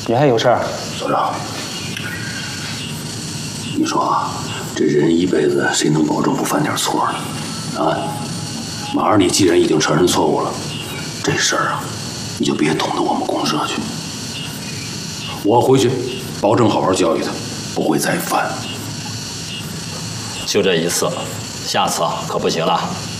你还有事儿？ 所长，你说啊，这人一辈子谁能保证不犯点错呢？啊，马二，你既然已经承认错误了，这事儿啊，你就别捅到我们公社去。我回去保证好好教育他，不会再犯。 就这一次，下次可不行了。